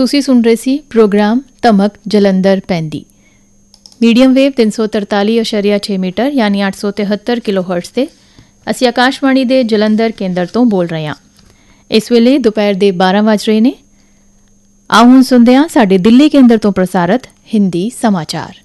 ਤੁਸੀਂ ਸੁਣ ਰਹੇ ਸੀ ਪ੍ਰੋਗਰਾਮ ਧਮਕ ਜਲੰਧਰ ਪੈਂਦੀ ਮੀਡੀਅਮ ਵੇਵ 343.6 ਮੀਟਰ ਯਾਨੀ 873 ਕਿਲੋਹਰਟਜ਼ ਤੇ। ਅਸੀਂ ਆਕਾਸ਼ਵਾਣੀ ਦੇ ਜਲੰਧਰ ਕੇਂਦਰ ਤੋਂ ਬੋਲ ਰਹੇ ਹਾਂ। ਇਸ ਵੇਲੇ ਦੁਪਹਿਰ ਦੇ 12 ਵੱਜ ਰਹੇ ਨੇ। ਆਓ ਹੁਣ ਸੁਣਦੇ ਹਾਂ ਸਾਡੇ ਦਿੱਲੀ ਕੇਂਦਰ ਤੋਂ ਪ੍ਰਸਾਰਿਤ ਹਿੰਦੀ ਸਮਾਚਾਰ।